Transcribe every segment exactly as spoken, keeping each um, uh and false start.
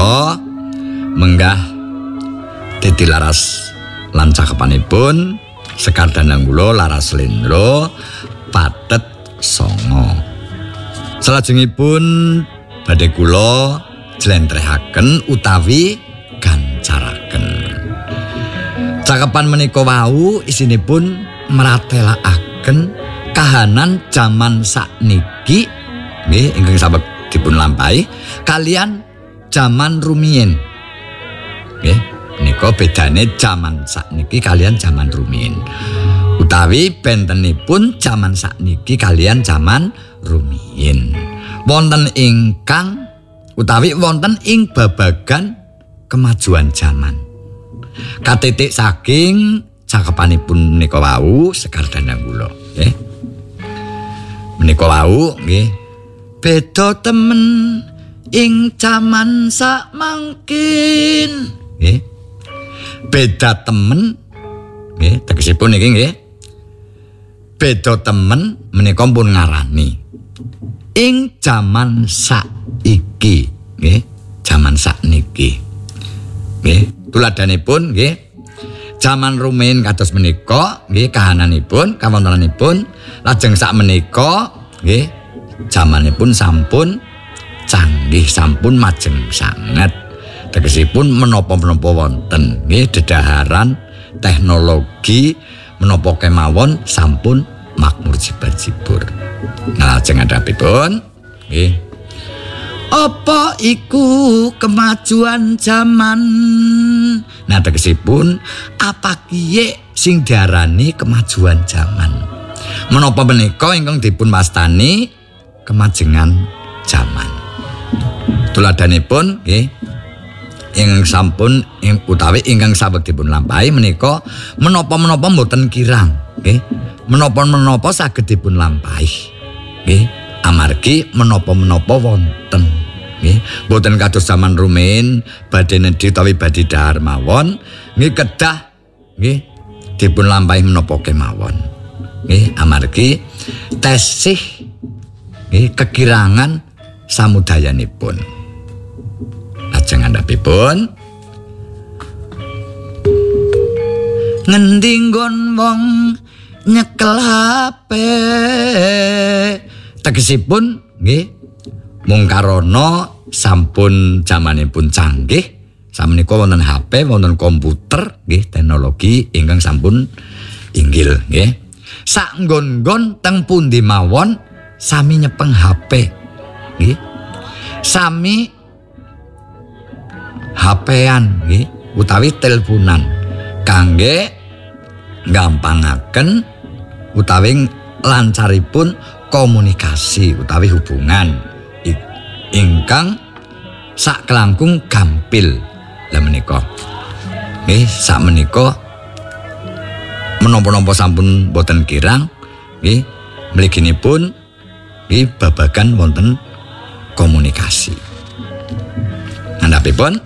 kula menggah ditilaras lan cakepanipun Sekar Dandang kula Laras Slendra Pathet Sanga. Salajengipun badhe kula jlentrehaken utawi gancaraken. Cakepan menika wau isinipun mratelakaken kahanan jaman sakniki nggih ingkang saged dipun lampahi kalian jaman rumiyin. Nggih, menika bedane jaman sakniki kalian jaman rumiyin. Utawi bentenipun jaman sakniki kalian jaman rumiyin. Wonten ingkang utawi wonten ing babagan kemajuan zaman. Katitik saking cakepanipun menika wau Sekar Dandang kula, nggih. Menika wau nggih. Beda temen ing jaman sak mangkin, nggih. Beda temen nggih, tegesipun niki nggih. Beda temen menika pun ngarani ing jaman saiki nggih, jaman sakniki. Nggih, tuladhanipun nggih. Jaman rumiyin kados menika nggih kahananipun, kawontenanipun lajeng sak menika nggih jamanipun sampun canggih, sampun majeng sanget. Tegesipun menapa-menapa wonten nggih dedaharan teknologi menapa kemawon sampun makmur jibur-jibur. Nah, lajeng adapipun nggih. Apa iku kemajuan zaman? Nah, tegesipun apa kiye sing diarani kemajuan zaman? Menapa menika ingkang dipun wastani kemajengan zaman. Tuladhanipun nggih ing sampun ing utawi ingkang saged dipun lampahi menika menapa-menapa mboten kirang nggih. Menapa-menapa saged dipun lampahi nggih amargi menapa-menapa wonten nggih. Mboten kados zaman rumiyin badhe nedhi utawi badhe dahar mawon nggih kedah nggih dipun lampahi menapa kemawon nggih amargi tesih nggih kekirangan samudayanipun. Lajeng andhapipun ngendi nggon wong nyekel H P tegesipun nggih mung karana sampun jamanipun canggih samenika wonten H P wonten komputer nggih teknologi ingkang sampun inggil nggih. Sak nggon-nggon teng pundi mawon sami nyepeng H P nggih. Sami H P-an nggih utawi teleponan kangge gampangaken utawi lancaripun komunikasi utawi hubungan ingkang sak kelangkung gampil. Lah menika nggih sak menika menapa-napa sampun boten kirang nggih mliginipun nggih babagan wonten komunikasi. Andhapipun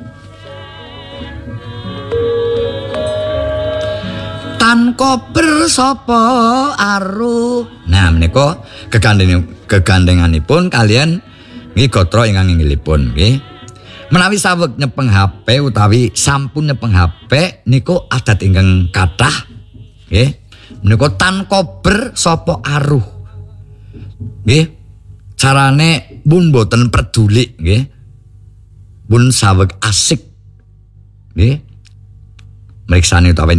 tan kober sapa aruh. Nah menika gegandeng gegandenganipun kalian nggih gatra ingkang inggilipun nggih. Menawi saweg nyepeng H P utawi sampun nyepeng H P niku adat ingkang kathah nggih. Menika tan kober sapa aruh. Nggih. Carane pun boten peduli nggih. Pun saweg asik nggih. Mriksani utawi